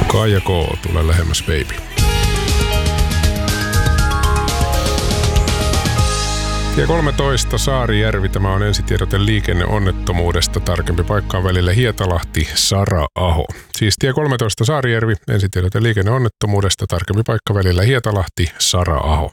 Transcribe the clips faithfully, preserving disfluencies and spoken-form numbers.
Kaija K, tule lähemmäs baby. Tie kolmetoista Saarijärvi, tämä on ensitiedote liikenneonnettomuudesta. Tarkempi paikka on välillä Hietalahti-Sara-Aho. Siis tie kolmetoista Saarijärvi, ensitiedote liikenneonnettomuudesta. Tarkempi paikka välillä Hietalahti-Sara-Aho.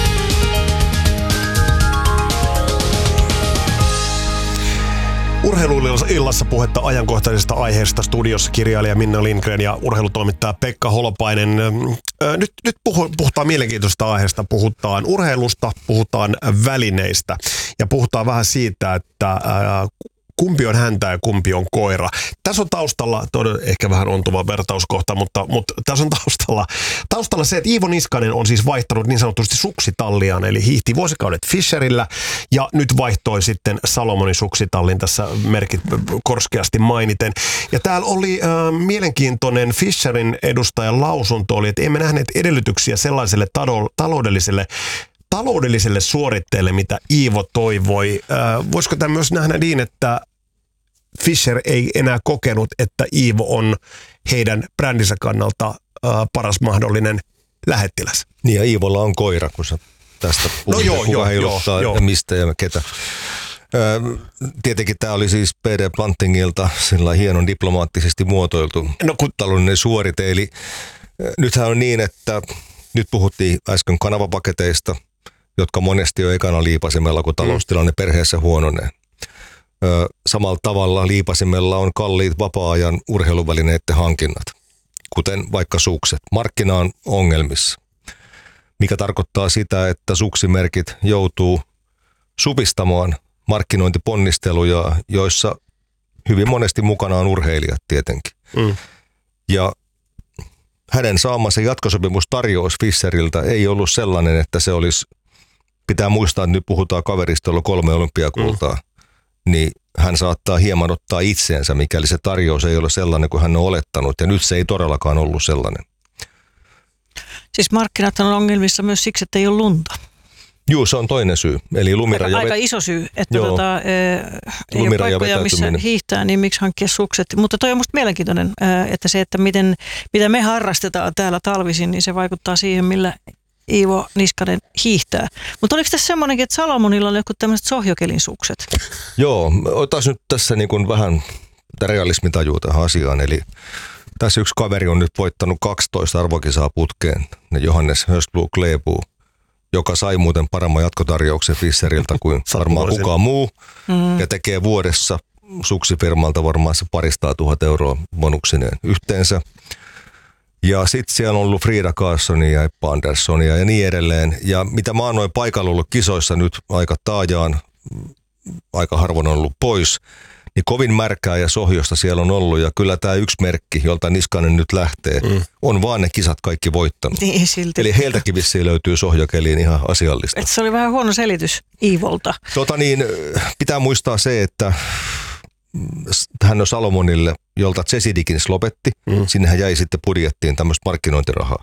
Urheiluillassa puhetta ajankohtaisesta aiheesta studiossa kirjailija Minna Lindgren ja urheilutoimittaja Pekka Holopainen. Nyt, nyt puhutaan mielenkiintoisesta aiheesta, puhutaan urheilusta, puhutaan välineistä ja puhutaan vähän siitä, että ää, kumpi on häntä ja kumpi on koira. Tässä on taustalla, todella ehkä vähän ontuva vertauskohta, mutta, mutta tässä on taustalla, taustalla se, että Iivo Niskanen on siis vaihtanut niin sanotusti suksitalliaan, eli hiihti vuosikaudet Fischerillä ja nyt vaihtoi sitten Salomonin suksitallin tässä merkit korskeasti mainiten. Ja täällä oli äh, mielenkiintoinen Fischerin edustajan lausunto, oli, että emme nähneet edellytyksiä sellaiselle tado- taloudelliselle taloudelliselle suoritteelle, mitä Iivo toivoi. Äh, voisiko tämä myös nähdä niin, että Fischer ei enää kokenut, että Iivo on heidän brändinsä kannalta äh, paras mahdollinen lähettiläs? Niin ja Iivolla on koira, kun sä tästä puhuit, no joo, kuka joo, heiluttaa joo, ja mistä ja ketä. Öö, tietenkin tämä oli siis P D Plantingilta sillä hienon diplomaattisesti muotoiltu no, kun... taloudellinen suorite. Eli äh, nythän on niin, että nyt puhuttiin äsken kanavapaketeista, jotka monesti on ekana liipasimella, kun taloustilanne perheessä huononee. Ö, samalla tavalla liipasimella on kalliit vapaa-ajan urheiluvälineiden hankinnat, kuten vaikka sukset. Markkina on ongelmissa, mikä tarkoittaa sitä, että suksimerkit joutuu supistamaan markkinointiponnisteluja, joissa hyvin monesti mukana on urheilijat tietenkin. Mm. Ja hänen saamansa jatkosopimustarjous Fischeriltä ei ollut sellainen, että se olisi, pitää muistaa, että nyt puhutaan kaverista, jolla on kolme olympiakultaa, mm. niin hän saattaa hieman ottaa itseensä, mikäli se tarjous ei ole sellainen kuin hän on olettanut, ja nyt se ei todellakaan ollut sellainen. Siis markkinat on ongelmissa myös siksi, että ei ole lunta. Joo, se on toinen syy. Eli lumiraja aika, aika iso syy, että tota, ei ole paikkoja, missä hiihtää, niin miksi hankkia sukset. Mutta toi on musta mielenkiintoinen, että se, että miten, mitä me harrastetaan täällä talvisin, niin se vaikuttaa siihen, millä Iivo Niskanen hiihtää. Mutta oliko tässä semmoinenkin, että Salomonilla on jotkut tämmöiset sohjokelin sukset? Joo, otais nyt tässä niin kuin vähän realismitajua tähän asiaan. Eli tässä yksi kaveri on nyt voittanut kaksitoista arvokisaa putkeen, ne Johannes Höstblom Klæbo, joka sai muuten paremman jatkotarjouksen Fischeriltä kuin varmaan kukaan muu, mm. ja tekee vuodessa suksifirmalta varmaan se paristaa tuhat euroa bonuksineen yhteensä. Ja sitten siellä on ollut Frida Karlssonia ja Eppa Anderssonia ja niin edelleen. Ja mitä mä oon noin paikalla ollut kisoissa nyt aika taajaan, aika harvoin on ollut pois, niin kovin märkää ja sohjosta siellä on ollut. Ja kyllä tämä yksi merkki, jolta Niskanen nyt lähtee, mm. on vaan ne kisat kaikki voittanut. Niin, silti. Eli heiltäkin vissiin löytyy sohjokeliin ihan asiallista. Et se oli vähän huono selitys Iivolta. Tota niin, pitää muistaa se, että hän on Salomonille, jolta Cesidikins lopetti. Mm. Sinnehän jäi sitten budjettiin tämmöistä markkinointirahaa.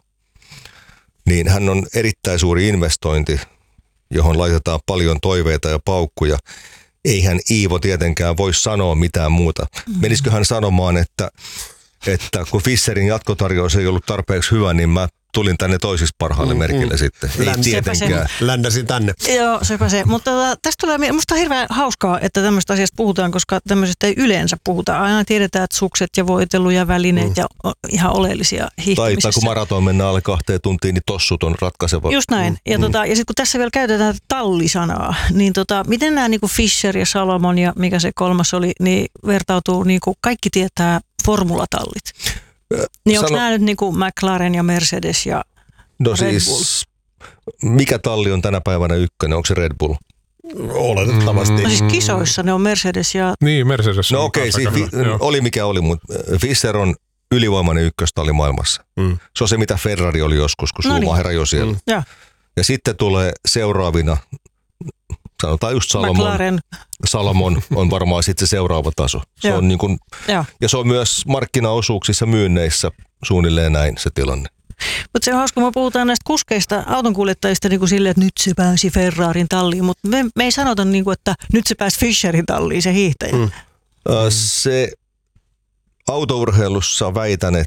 Niin hän on erittäin suuri investointi, johon laitetaan paljon toiveita ja paukkuja. Eihän Iivo tietenkään voi sanoa mitään muuta. Mm. Menisikö hän sanomaan, että, että kun Fischerin jatkotarjous ei ollut tarpeeksi hyvä, niin mä tulin tänne toisiksi parhaalle mm, merkille mm. sitten. Ei Län, tietenkään. Ländäsin tänne. Joo, sepä se. Mutta tästä tulee, musta on hirveän hauskaa, että tämmöistä asiasta puhutaan, koska tämmöisestä ei yleensä puhuta. Aina tiedetään, että sukset ja voitelu ja välineet mm. ja ihan oleellisia hiihtämisessä. Tai kun maraton mennään alle kahteen tuntiin, niin tossut on ratkaiseva. Just näin. Mm. Ja, tota, ja sitten kun tässä vielä käytetään tallisanaa, niin tota, miten nämä niin kuin Fischer ja Salomon ja mikä se kolmas oli, niin vertautuu, niin kuin kaikki tietää formulatallit. Niin onko Sano... nämä nyt niin kuin McLaren ja Mercedes ja no Red siis, Bull? Mikä talli on tänä päivänä ykkönen? Onko se Red Bull? Oletettavasti. No siis kisoissa ne on Mercedes ja... Niin, Mercedes. No okei, okay, siis oli mikä oli, mutta Fischer on ylivoimainen ykköstalli maailmassa. Mm. Se on se, mitä Ferrari oli joskus, kun no Schumacher niin. jo siellä. Mm. Ja. ja sitten tulee seuraavina, sanotaan just Salomon. McLaren. Salomon on varmaan sitten se seuraava taso. Se on niin kuin, ja se on myös markkinaosuuksissa myynneissä suunnilleen näin se tilanne. Mutta se on hauska, kun me puhutaan näistä kuskeista, autonkuljettajista niin kuin silleen, että nyt se pääsi Ferrarin talliin, mutta me, me ei sanota, niin kuin, että nyt se pääsi Fischerin talliin, se hiihtäjä. Mm. Mm. Se autourheilussa väitän, että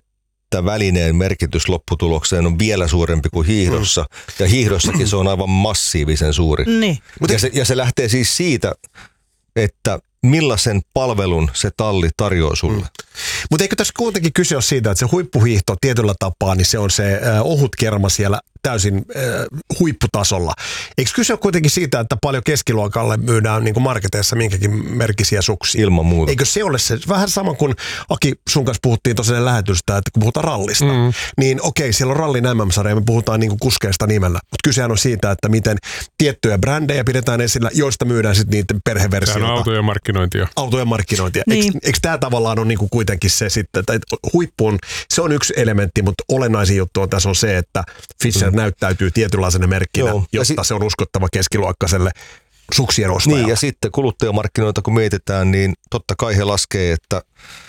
että välineen merkitys lopputulokseen on vielä suurempi kuin hiihdossa. Mm. Ja hiihdossakin se on aivan massiivisen suuri. Niin. Ja se, ja se lähtee siis siitä, että millaisen palvelun se talli tarjoaa sulle. Mm. Mutta eikö tässä kuitenkin kyse ole siitä, että se huippuhiihto tietyllä tapaa, niin se on se äh, ohut kerma siellä täysin äh, huipputasolla. Eikö kyse ole kuitenkin siitä, että paljon keskiluokalle myydään niin kuin marketeissa minkäkin merkisiä suksia? Ilman muuta. Eikö se ole se vähän sama kuin Aki sun kanssa puhuttiin tosiaan lähetystä, että kun puhutaan rallista, mm. niin okei, siellä on rallin M M-sarja, me puhutaan niin kuin kuskeista nimellä. Mutta kysehän on siitä, että miten tiettyjä brändejä pidetään esillä, joista myydään sitten niiden perheversioita. Sehän on autojen markkinointia. Autojen markkinointia. Niin. Eikö, eikö tämä tavallaan on niin kuin kuitenkin se sitten, että huippu on, se on yksi elementti, mutta olennaisin juttu on tässä on se, että Fischer mm. näyttäytyy tietynlaisena merkkinä, Joo. jotta si- se on uskottava keskiluokkaiselle suksien ostajalle. Niin, ja sitten kuluttajamarkkinoita kun mietitään, niin totta kai he laskee, että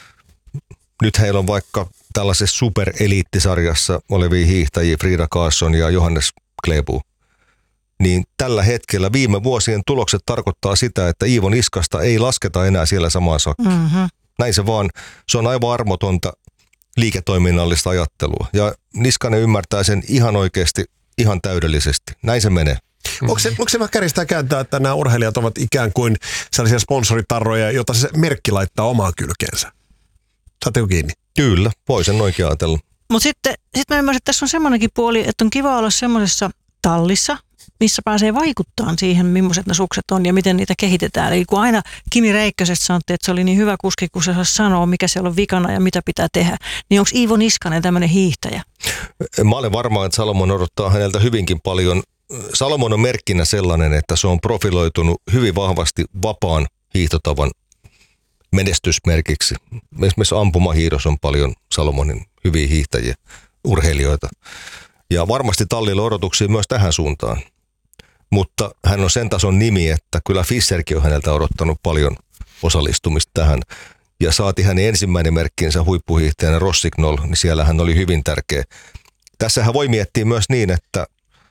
nyt heillä on vaikka tällaisessa supereliittisarjassa olevia hiihtäjiä, Frida Karlsson ja Johannes Klæbo. Niin tällä hetkellä viime vuosien tulokset tarkoittaa sitä, että Iivo Niskasta ei lasketa enää siellä samaan sakkiin. Mm-hmm. Näin se vaan, se on aivan armotonta liiketoiminnallista ajattelua. Ja Niskanen ymmärtää sen ihan oikeasti, ihan täydellisesti. Näin se menee. Mm-hmm. Onko se, onko se vähän kärjistää kääntää, että nämä urheilijat ovat ikään kuin sellaisia sponsoritarroja, joita se merkki laittaa omaa kylkeensä? Saatteko kiinni? Kyllä, voi sen oikein ajatella. Mutta sitten sit mä ymmärrän, että tässä on semmoinenkin puoli, että on kiva olla semmoisessa tallissa, missä pääsee vaikuttamaan siihen, millaiset ne sukset on ja miten niitä kehitetään. Eli kun aina Kimi Räikkösestä sanottiin, että se oli niin hyvä kuski, kun se saisi sanoa, mikä siellä on vikana ja mitä pitää tehdä, niin onko Iivo Niskanen tämmöinen hiihtäjä? Mä olen varma, että Salomon odottaa häneltä hyvinkin paljon. Salomon on merkkinä sellainen, että se on profiloitunut hyvin vahvasti vapaan hiihtotavan menestysmerkiksi. Esimerkiksi ampumahiihdossa on paljon Salomonin hyviä hiihtäjiä, urheilijoita. Ja varmasti tallilla odotuksia myös tähän suuntaan. Mutta hän on sen tason nimi, että kyllä Fischerkin on häneltä odottanut paljon osallistumista tähän. Ja saati hänen ensimmäinen merkkinsä huippuhiihtäjänä Rossignol, niin siellä hän oli hyvin tärkeä. Tässähän voi miettiä myös niin, että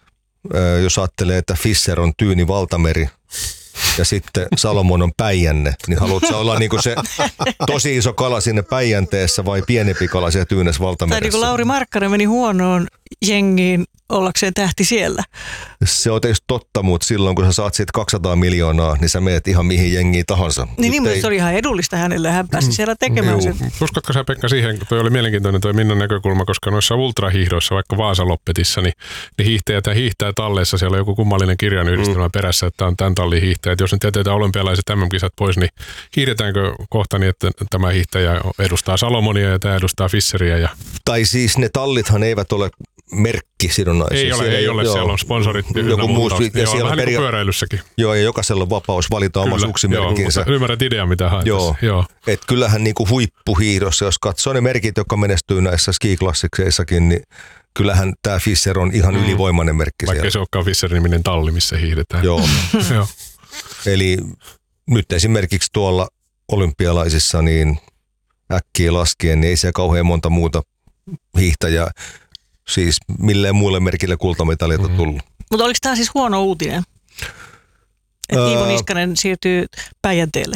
jos ajattelee, että Fischer on Tyyni valtameri ja sitten Salomon on Päijänne, niin haluatko olla niin kuin se tosi iso kala sinne Päijänteessä vai pienempi kala siellä Tyynes valtameressä? Tai niin kuin Lauri Markkanen meni huonoon jengiin ollakseen tähti siellä. Se on tietysti totta, mutta silloin kun sä saat siitä kaksisataa miljoonaa, niin sä meet ihan mihin jengiin tahansa. Niin, niin ei... se oli ihan edullista hänelle, hän pääsi siellä tekemään sen. Uskotko sä, Pekka, siihen, kun toi oli mielenkiintoinen toi Minnan näkökulma, koska noissa ultrahiihdoissa, vaikka Vaasa-Loppetissa, niin, niin hiihtäjät ja hiihtää talleissa, siellä on joku kummallinen kirjanyhdistelmä mm. perässä, että on tämän tallin hiihtäjät. Jos nyt jätetään olympialaiset M M-kisat pois, niin hiihdetäänkö kohta niin, että tämä hiihtäjä edustaa Salomonia ja tämä edustaa Fischeriä? Ja... Tai siis ne tallithan eivät ole merkkisidonnaisia. Ei ole, ei ole. Joo. Siellä on sponsorit. Joku muu. Ja joo, vähän peria- niin kuin pyöräilyssäkin. Joo, ja jokaisella on vapaus valita oma suksimerkkinsä. Joo, ymmärrät idean, mitä haet. Joo. joo. Et kyllähän niin kuin huippuhiihdossa, jos katsoo ne merkit, jotka menestyy näissä skiklassikseissakin, niin kyllähän tämä Fischer on ihan mm. ylivoimainen merkki. Vaikka siellä. Se olekaan Fischer-niminen talli, missä hiihdetään. Joo. joo. Eli nyt esimerkiksi tuolla olympialaisissa, niin äkkiä laskien, niin ei siellä kauhean monta muuta hiihtäjää. Siis milleen muille merkille kultamitalit on tullut. Mm-hmm. Mutta oliko tämä siis huono uutinen? Että Iivo Niskanen siirtyy Päijänteelle.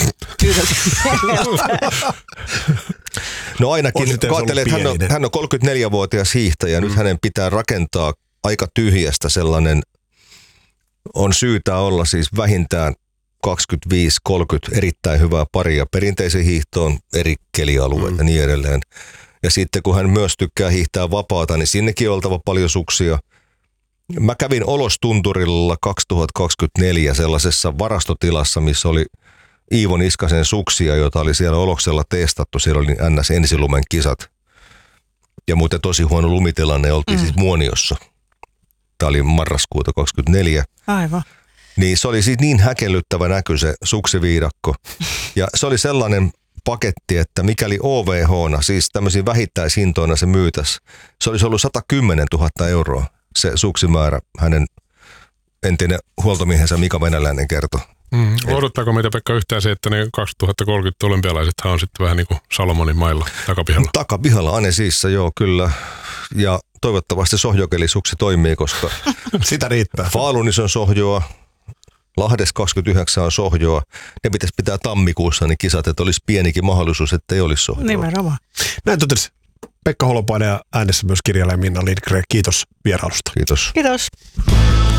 No ainakin, kun ajattelee, että hän on, hän on kolmekymmentäneljävuotias hiihtäjä, mm. nyt hänen pitää rakentaa aika tyhjästä sellainen, on syytä olla siis vähintään kaksikymmentäviisi kolmekymmentä erittäin hyvää paria perinteisen hiihtoon, eri kelialueita mm. ja niin edelleen. Ja sitten kun hän myös tykkää hiihtää vapaata, niin sinnekin on oltava paljon suksia. Mä kävin Olostunturilla kaksituhattakaksikymmentäneljä sellaisessa varastotilassa, missä oli Iivo Niskasen suksia, joita oli siellä Oloksella testattu. Siellä oli N S-ensilumen kisat. Ja muuten tosi huono lumitilanne, oltiin mm. siis Muoniossa. Tämä oli marraskuuta kaksikymmentäneljä. Aivan. Niin se oli siis niin häkellyttävä näky se suksiviidakko. Ja se oli sellainen paketti, että mikäli O V H:na, siis tämmöisiin vähittäishintoina se myytäisi, se olisi ollut sata kymmenen tuhatta euroa se suksimäärä, hänen entinen huoltomiehensä Mika Venäläinen kertoi. Mm. Odottaako meitä, Pekka, yhtään se, että ne kaksituhattakolmekymmentä olympialaisethan on sitten vähän niin kuin Salomonin mailla takapihalla? Takapihalla, Anesiissa, joo, kyllä. Ja toivottavasti sohjokelisuksi toimii, koska sitä riittää. Falunissa on sohjoa, Lahdessa kaksikymmentäyhdeksän on sohjoa. Ne pitäisi pitää tammikuussa niin kisat, että olisi pienikin mahdollisuus, että ei olisi sohjoa. Nimenomaan. Näin totesi Pekka Holopainen ja äänessä myös kirjailija Minna Lindgren. Kiitos vierailusta. Kiitos. Kiitos.